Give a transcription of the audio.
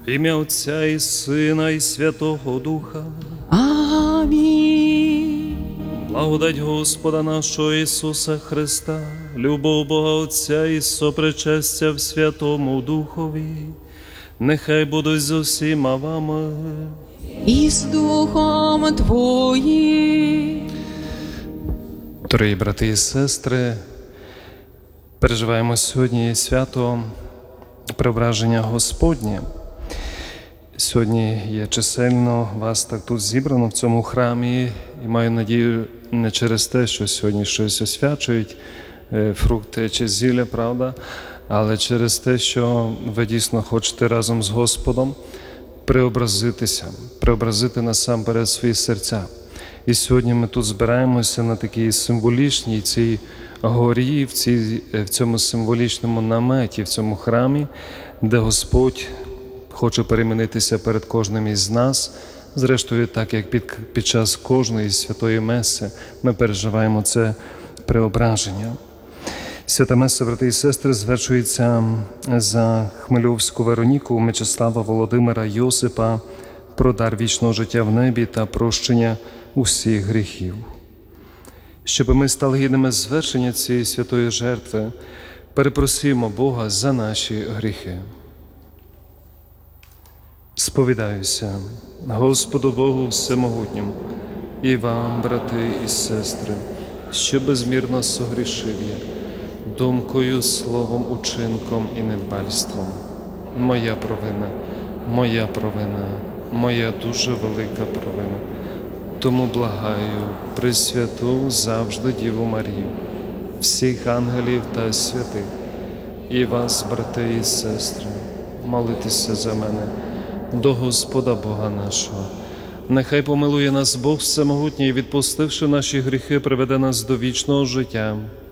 В ім'я Отця і Сина, і Святого Духа. Амінь. Благодать Господа нашого Ісуса Христа, любов Бога Отця і сопричастя в Святому Духові, нехай будуть з усіма вами. І з Духом Твоїм. Дорогі брати і сестри, переживаємо сьогодні свято Преображення Господнє. Сьогодні є чисельно вас так тут зібрано в цьому храмі, і маю надію не через те, що сьогодні щось освячують, фрукти чи зілля, правда, але через те, що ви дійсно хочете разом з Господом преобразити насамперед свої серця. І сьогодні ми тут збираємося на такій символічній цій горі, в цьому символічному наметі, в цьому храмі, де Господь хоче перемінитися перед кожним із нас. Зрештою, так як під час кожної святої меси ми переживаємо це преображення. Свята меса, брати і сестри, звершується за Хмельовську Вероніку, Мечислава, Володимира, Йосипа про дар вічного життя в небі та прощення усіх гріхів. Щоб ми стали гідними звершення цієї святої жертви, перепросимо Бога за наші гріхи. Сповідаюся Господу Богу Всемогутньому і вам, брати і сестри, що безмірно согрішив я думкою, словом, учинком і недбальством. Моя провина, моя дуже велика провина. Тому благаю Пресвяту завжди Діву Марію, всіх ангелів та святих, і вас, брати і сестри, молитеся за мене до Господа Бога нашого. Нехай помилує нас Бог Всемогутній, відпустивши наші гріхи, приведе нас до вічного життя.